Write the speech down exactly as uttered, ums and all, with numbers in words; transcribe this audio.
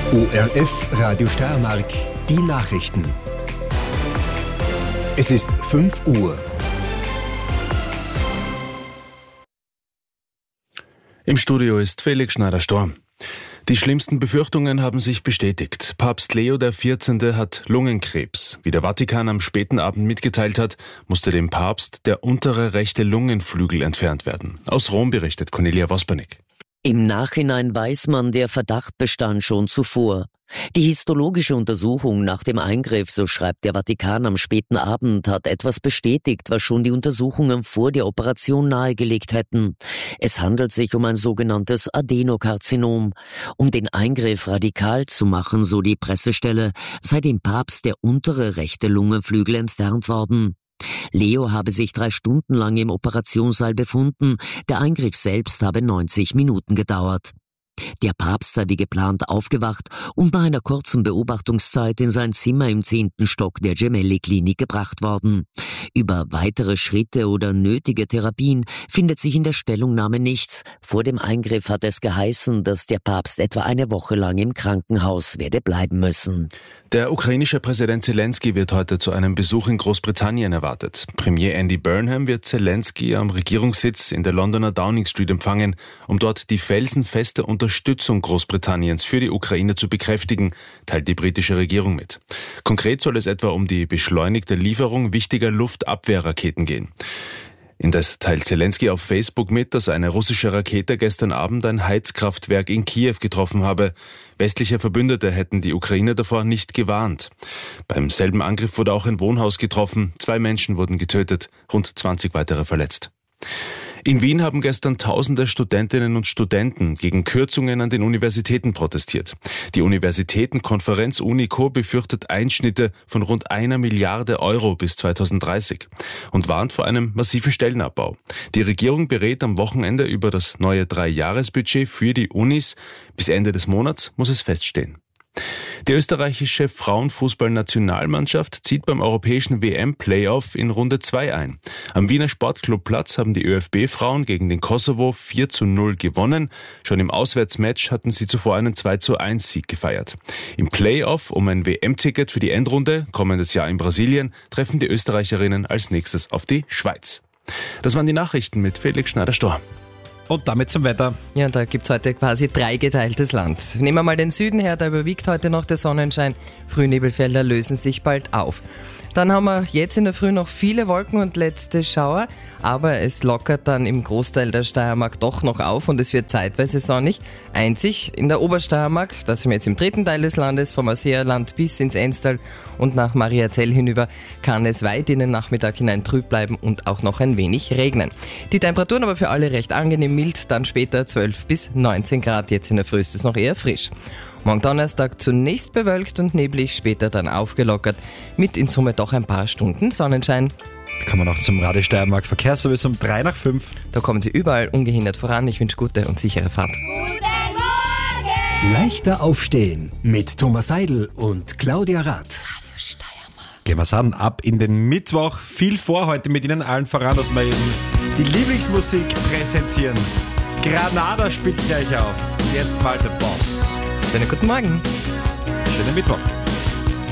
O R F Radio Steiermark, die Nachrichten. Es ist fünf Uhr. Im Studio ist Felix Schneider-Storm. Die schlimmsten Befürchtungen haben sich bestätigt. Papst Leo der vierzehnte hat Lungenkrebs. Wie der Vatikan am späten Abend mitgeteilt hat, musste dem Papst der untere rechte Lungenflügel entfernt werden. Aus Rom berichtet Cornelia Vospernik. Im Nachhinein weiß man, der Verdacht bestand schon zuvor. Die histologische Untersuchung nach dem Eingriff, so schreibt der Vatikan am späten Abend, hat etwas bestätigt, was schon die Untersuchungen vor der Operation nahegelegt hätten. Es handelt sich um ein sogenanntes Adenokarzinom. Um den Eingriff radikal zu machen, so die Pressestelle, sei dem Papst der untere rechte Lungenflügel entfernt worden. Leo habe sich drei Stunden lang im Operationssaal befunden, der Eingriff selbst habe neunzig Minuten gedauert. Der Papst sei wie geplant aufgewacht und nach einer kurzen Beobachtungszeit in sein Zimmer im zehnten Stock der Gemelli-Klinik gebracht worden. Über weitere Schritte oder nötige Therapien findet sich in der Stellungnahme nichts. Vor dem Eingriff hat es geheißen, dass der Papst etwa eine Woche lang im Krankenhaus werde bleiben müssen. Der ukrainische Präsident Zelensky wird heute zu einem Besuch in Großbritannien erwartet. Premier Andy Burnham wird Zelensky am Regierungssitz in der Londoner Downing Street empfangen, um dort die felsenfeste Unterstützung Großbritanniens für die Ukraine zu bekräftigen, teilt die britische Regierung mit. Konkret soll es etwa um die beschleunigte Lieferung wichtiger Luftabwehrraketen gehen. Indes teilt Zelensky auf Facebook mit, dass eine russische Rakete gestern Abend ein Heizkraftwerk in Kiew getroffen habe. Westliche Verbündete hätten die Ukraine davor nicht gewarnt. Beim selben Angriff wurde auch ein Wohnhaus getroffen. Zwei Menschen wurden getötet, rund zwanzig weitere verletzt. In Wien haben gestern tausende Studentinnen und Studenten gegen Kürzungen an den Universitäten protestiert. Die Universitätenkonferenz UNICO befürchtet Einschnitte von rund einer Milliarde Euro bis zweitausenddreißig und warnt vor einem massiven Stellenabbau. Die Regierung berät am Wochenende über das neue Dreijahresbudget für die Unis. Bis Ende des Monats muss es feststehen. Die österreichische Frauenfußballnationalmannschaft zieht beim europäischen W M-Playoff in Runde zwei ein. Am Wiener Sportclubplatz haben die ÖFB-Frauen gegen den Kosovo vier zu null gewonnen. Schon im Auswärtsmatch hatten sie zuvor einen zwei zu eins Sieg gefeiert. Im Playoff um ein W M-Ticket für die Endrunde, kommendes Jahr in Brasilien, treffen die Österreicherinnen als nächstes auf die Schweiz. Das waren die Nachrichten mit Felix Schneider-Storm. Und damit zum Wetter. Ja, da gibt es heute quasi dreigeteiltes Land. Nehmen wir mal den Süden her, da überwiegt heute noch der Sonnenschein. Frühnebelfelder lösen sich bald auf. Dann haben wir jetzt in der Früh noch viele Wolken und letzte Schauer, aber es lockert dann im Großteil der Steiermark doch noch auf und es wird zeitweise sonnig. Einzig in der Obersteiermark, da sind wir jetzt im dritten Teil des Landes, vom Ausseerland bis ins Enstal und nach Mariazell hinüber, kann es weit in den Nachmittag hinein trüb bleiben und auch noch ein wenig regnen. Die Temperaturen aber für alle recht angenehm mild, dann später zwölf bis neunzehn Grad, jetzt in der Früh ist es noch eher frisch. Morgen Donnerstag zunächst bewölkt und neblig, später dann aufgelockert, mit in Summe doch ein paar Stunden Sonnenschein. Kommen wir noch zum Radio Steiermark Verkehrsservice um drei nach fünf. Da kommen Sie überall ungehindert voran. Ich wünsche gute und sichere Fahrt. Guten Morgen! Leichter aufstehen mit Thomas Seidel und Claudia Rath. Radio Steiermark. Gehen wir an, ab in den Mittwoch. Viel vor heute mit Ihnen allen voran, dass wir Ihnen die Lieblingsmusik präsentieren. Granada spielt gleich auf. Jetzt mal der Boss. Schönen guten Morgen. Schönen Mittwoch.